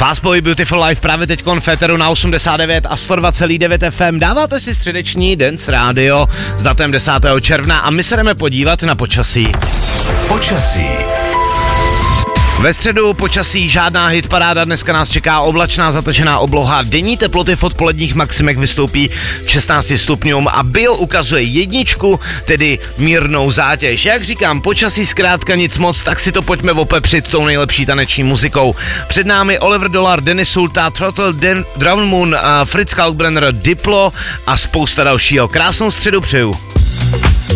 Fastboy Beautiful Life právě teď Féteru na 89 a 102,9 FM. Dáváte si středeční Dance Radio s datem 10. června a my se jdeme podívat na počasí. Počasí. Ve středu počasí žádná hitparáda, dneska nás čeká oblačná zatažená obloha, denní teploty v odpoledních maximech vystoupí k 16 stupňům a Bio ukazuje 1, tedy mírnou zátěž. Jak říkám, počasí zkrátka nic moc, tak si to pojďme opepřit tou nejlepší taneční muzikou. Před námi Oliver Dollar, Dennis Sulta, Throttle, Drown Moon, Fritz Kalkbrenner, Diplo a spousta dalšího. Krásnou středu přeju.